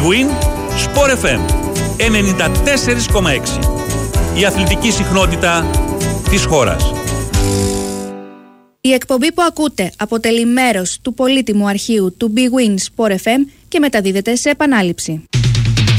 Big Win Sport FM 94,6. Η αθλητική συχνότητα της χώρας. Η εκπομπή που ακούτε αποτελεί μέρος του πολύτιμου αρχείου του Big Win Sport FM και μεταδίδεται σε επανάληψη.